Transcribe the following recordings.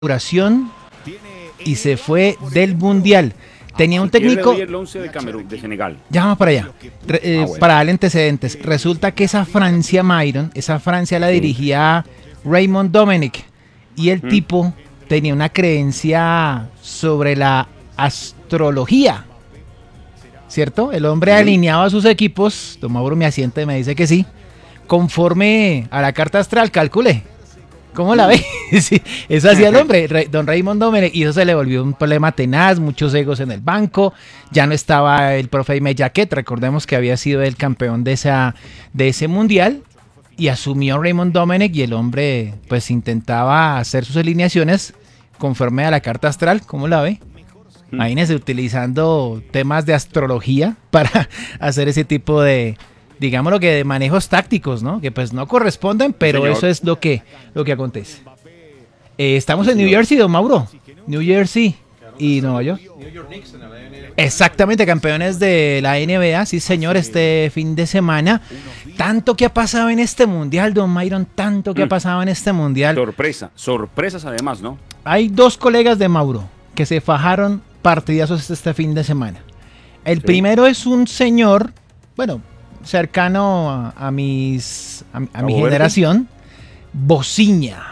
duración y se fue del Mundial. Tenía un técnico. El 11 de Camerún, de Senegal. Ya vamos para allá. Bueno. Para darle antecedentes. Resulta que esa Francia, Myron, esa Francia la dirigía Raymond Domenech. Y el tipo tenía una creencia sobre la astrología. ¿Cierto? El hombre alineaba a sus equipos. Don Mauro me asiente y me dice que sí. Conforme a la carta astral, calcule. ¿Cómo la ve? Sí, eso hacía el hombre, don Raymond Domenech, y eso se le volvió un problema tenaz, muchos egos en el banco, ya no estaba el profe Aimé Jacquet, recordemos que había sido el campeón de ese mundial, y asumió Raymond Domenech, y el hombre pues intentaba hacer sus alineaciones conforme a la carta astral. ¿Cómo la ve? Imagínense, utilizando temas de astrología para hacer ese tipo de, digámoslo que de manejos tácticos, ¿no? Que pues no corresponden, pero eso es lo que acontece. Estamos en New Jersey, don Mauro. New Jersey y Nueva York. Exactamente, campeones de la NBA, sí señor, este fin de semana. Tanto que ha pasado en este mundial, don Myron, tanto que ha pasado en este mundial. Sorpresas además, ¿no? Hay dos colegas de Mauro que se fajaron partidazos este fin de semana. El primero es un señor, bueno, cercano a mi generación, Bociña,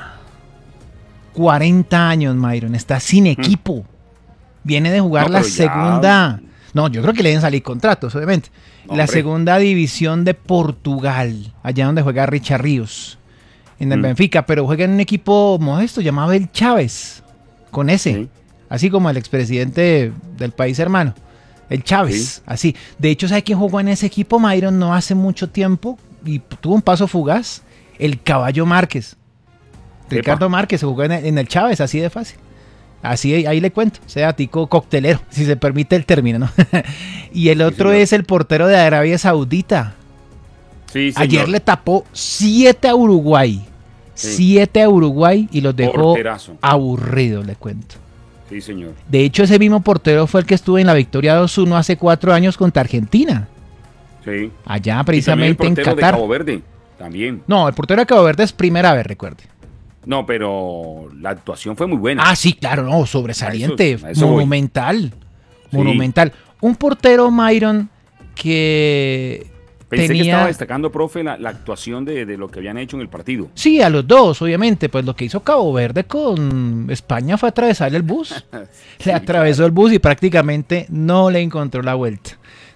40 años, Myron, está sin equipo, viene de jugar la segunda, no, yo creo que le deben salir contratos, obviamente, la segunda división de Portugal, allá donde juega Richard Ríos, en el Benfica, pero juega en un equipo modesto llamado el Chávez, con ese, así como el expresidente del país hermano. El Chávez, así. De hecho, ¿sabe quién jugó en ese equipo, Myron, no hace mucho tiempo? Y tuvo un paso fugaz. El Caballo Márquez. Ricardo Márquez jugó en el Chávez, así de fácil. Así, ahí le cuento. Sea tico coctelero, si se permite el término, ¿no? Y el otro es el portero de Arabia Saudita. Sí, ayer le tapó 7 a Uruguay. 7 a Uruguay y los dejó aburridos, le cuento. Sí, señor. De hecho, ese mismo portero fue el que estuvo en la victoria 2-1 hace 4 años contra Argentina. Sí. Allá precisamente en Qatar. De Cabo Verde, también. No, el portero de Cabo Verde es primera vez, recuerde. No, pero la actuación fue muy buena. Ah, sí, claro, no, sobresaliente, a eso monumental. Monumental. Un portero, Myron, que Pensé que estaba destacando, profe, la actuación de lo que habían hecho en el partido. Sí, a los dos, obviamente. Pues lo que hizo Cabo Verde con España fue atravesarle el bus. Le atravesó el bus y prácticamente no le encontró la vuelta.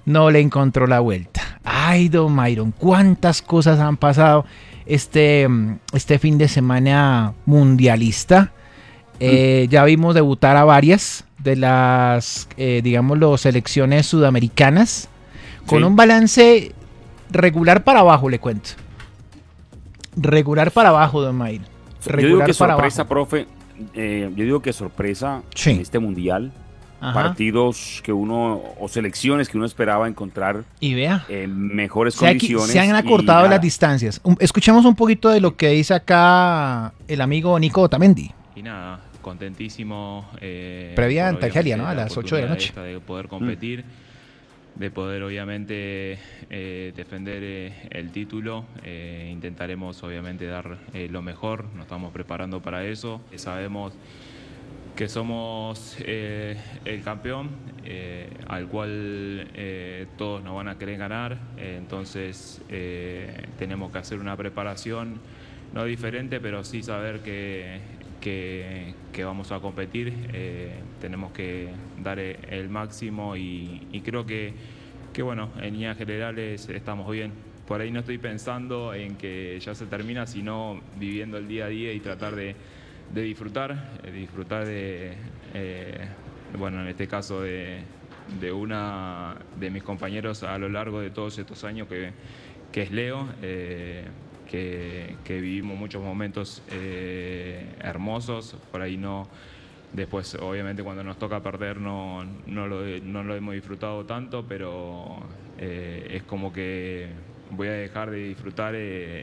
Ay, don Myron, cuántas cosas han pasado este fin de semana mundialista. Ya vimos debutar a varias de las, digámoslo, selecciones sudamericanas con un balance regular para abajo, le cuento. Regular para abajo, don Myron. Yo digo que sorpresa, profe. Yo digo que sorpresa en este mundial. Partidos que o selecciones que uno esperaba encontrar mejores condiciones. Se han acortado las distancias. Escuchemos un poquito de lo que dice acá el amigo Nico Otamendi. Y nada, contentísimo. Previa ante Argelia, ¿no? A las 8 de la noche. De poder competir. De poder obviamente defender el título. Intentaremos obviamente dar lo mejor, nos estamos preparando para eso. Sabemos que somos el campeón al cual todos nos van a querer ganar, entonces tenemos que hacer una preparación no diferente, pero sí saber que vamos a competir, tenemos que dar el máximo y creo que bueno, en líneas generales estamos bien. Por ahí no estoy pensando en que ya se termina, sino viviendo el día a día y tratar de disfrutar de, bueno, en este caso de una de mis compañeros a lo largo de todos estos años que es Leo, que vivimos muchos momentos hermosos, por ahí no, después obviamente cuando nos toca perder no lo hemos disfrutado tanto, pero es como que voy a dejar de disfrutar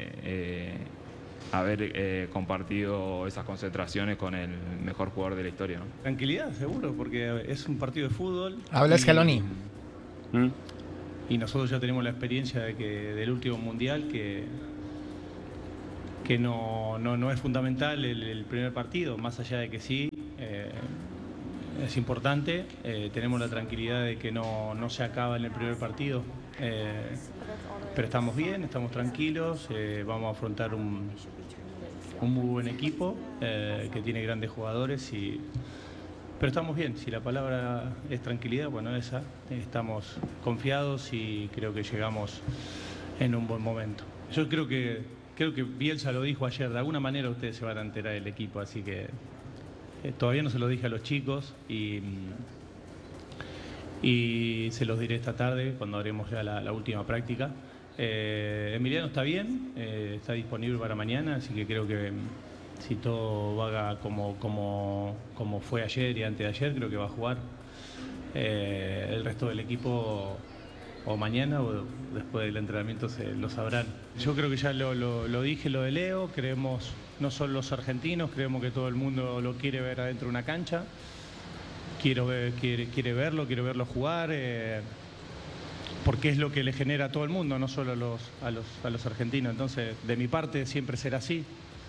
haber compartido esas concentraciones con el mejor jugador de la historia, ¿no? Tranquilidad, seguro, porque es un partido de fútbol. Habla Scaloni. Y nosotros ya tenemos la experiencia del último mundial, que no es fundamental el primer partido, más allá de que sí, es importante. Tenemos la tranquilidad de que no se acaba en el primer partido, pero estamos bien, estamos tranquilos, vamos a afrontar un muy buen equipo que tiene grandes jugadores, pero estamos bien. Si la palabra es tranquilidad, bueno, esa, estamos confiados y creo que llegamos en un buen momento. Yo creo que Bielsa lo dijo ayer, de alguna manera ustedes se van a enterar del equipo, así que todavía no se lo dije a los chicos y se los diré esta tarde cuando haremos ya la última práctica. Emiliano está bien, está disponible para mañana, así que creo que si todo va como fue ayer y antes de ayer, creo que va a jugar. El resto del equipo o mañana o después del entrenamiento lo sabrán. Yo creo que ya lo dije, lo de Leo, creemos, no solo los argentinos, creemos que todo el mundo lo quiere ver adentro de una cancha, quiere verlo jugar, porque es lo que le genera a todo el mundo, no solo a los argentinos. Entonces, de mi parte siempre será así.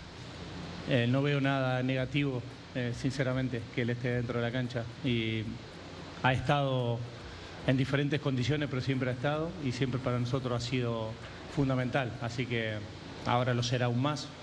No veo nada negativo, sinceramente, que él esté dentro de la cancha, y ha estado en diferentes condiciones, pero siempre ha estado y siempre para nosotros ha sido fundamental, así que ahora lo será aún más,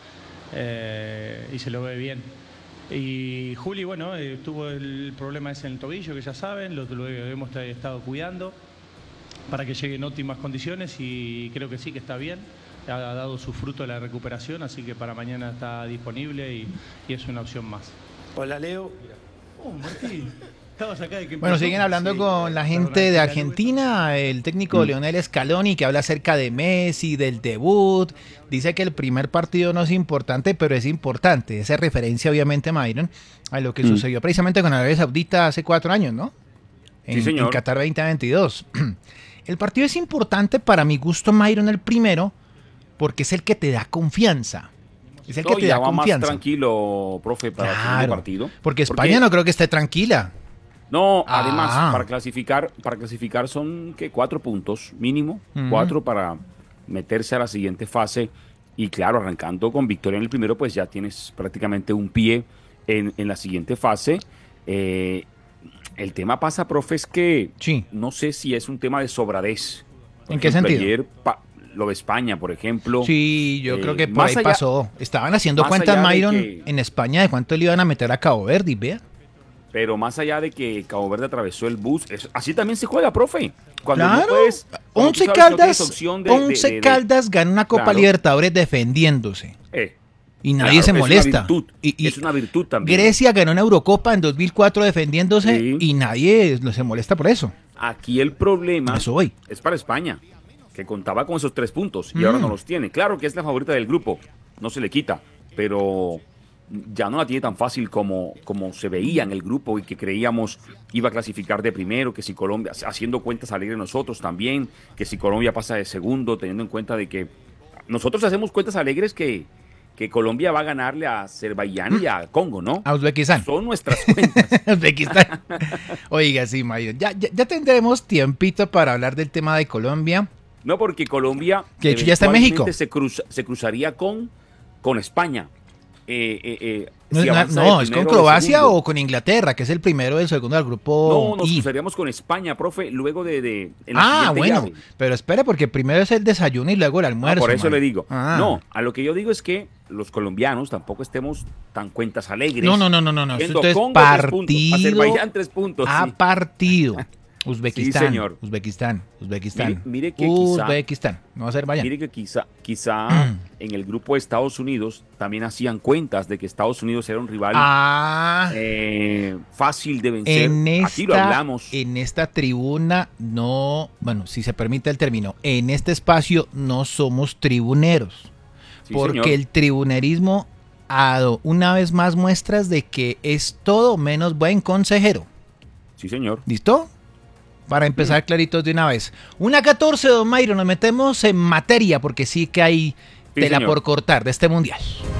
y se lo ve bien. Y Juli, bueno, tuvo el problema ese en el tobillo, que ya saben, lo hemos estado cuidando para que llegue en óptimas condiciones, y creo que sí, que está bien, ha dado su fruto de la recuperación, así que para mañana está disponible y es una opción más. Hola, Leo. Oh, Martín. Bueno, siguen hablando con la gente de Argentina, el técnico Lionel Scaloni, que habla acerca de Messi, del debut, dice que el primer partido no es importante, pero es importante, esa referencia obviamente, Myron, a lo que sucedió precisamente con Arabia Saudita hace 4 años, ¿no? En Qatar 2022. El partido es importante para mi gusto, Myron, el primero, porque es el que te da confianza. Es el que te da confianza. Más tranquilo, profe, para el segundo partido. Porque España no creo que esté tranquila. No, además, para clasificar son 4 puntos mínimo, 4 para meterse a la siguiente fase. Y claro, arrancando con victoria en el primero, pues ya tienes prácticamente un pie en la siguiente fase. El tema pasa, profe, es que no sé si es un tema de sobradez. ¿En qué sentido? Ayer lo de España, por ejemplo. Sí, yo creo que por ahí pasó. Estaban haciendo cuentas, Myron, en España de cuánto le iban a meter a Cabo Verde, vea. Pero más allá de que Cabo Verde atravesó el bus, así también se juega, profe. Cuando claro, no puedes, Once Caldas gana una Copa Libertadores defendiéndose. Y nadie se molesta. Es una virtud también. Grecia ganó una Eurocopa en 2004 defendiéndose y nadie se molesta por eso. Aquí el problema es para España, que contaba con esos 3 puntos y ahora no los tiene. Claro que es la favorita del grupo, no se le quita, pero ya no la tiene tan fácil como se veía en el grupo y que creíamos iba a clasificar de primero, que si Colombia, haciendo cuentas alegres nosotros también, que si Colombia pasa de segundo, teniendo en cuenta de que nosotros hacemos cuentas alegres que Colombia va a ganarle a Azerbaiyán y a Congo, ¿no? A Uzbekistán. Son nuestras cuentas. Uzbekistán. Oiga, sí, Mayo. Ya tendremos tiempito para hablar del tema de Colombia. No, porque Colombia que ya está en México. Se cruzaría con España. No, es con Croacia o con Inglaterra, que es el primero del segundo del grupo. No, nos cruzaríamos con España, profe, luego de bueno, llave. Pero espera, porque primero es el desayuno y luego el almuerzo. Por eso le digo. No, a lo que yo digo es que los colombianos tampoco estemos tan cuentas alegres. No. Esto es partido. Azerbaiyán 3 puntos. Partido. Uzbekistán. Sí, señor. Uzbekistán. Mire que Uzbekistán, no Azerbaiyán. Mire que quizá en el grupo de Estados Unidos también hacían cuentas de que Estados Unidos era un rival fácil de vencer. Aquí lo hablamos. En esta tribuna no, bueno, si se permite el término, en este espacio no somos tribuneros. Sí, porque señor. El tribunerismo ha dado una vez más muestras de que es todo menos buen consejero. Sí, señor. ¿Listo? Para empezar claritos de una vez. 1:14, don Mayro, nos metemos en materia porque sí que hay tela por cortar de este mundial.